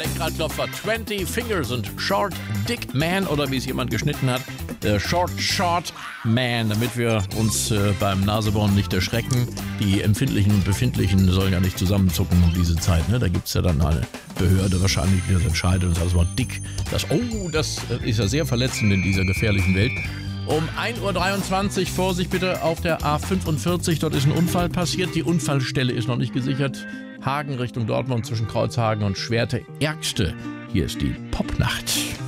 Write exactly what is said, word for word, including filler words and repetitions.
Lenkradklopfer twenty Fingers und Short Dick Man oder wie es jemand geschnitten hat, äh, Short Short Man, damit wir uns äh, beim Nasebohren nicht erschrecken. Die Empfindlichen und Befindlichen sollen ja nicht zusammenzucken um diese Zeit. Ne? Da gibt es ja dann eine Behörde wahrscheinlich, die das entscheidet und sagt, das war dick. Das, oh, das ist ja sehr verletzend in dieser gefährlichen Welt. Um ein Uhr dreiundzwanzig, Vorsicht bitte auf der A fünfundvierzig, dort ist ein Unfall passiert. Die Unfallstelle ist noch nicht gesichert. Hagen Richtung Dortmund zwischen Kreuzhagen und Schwerte-Ergste. Hier ist die Popnacht.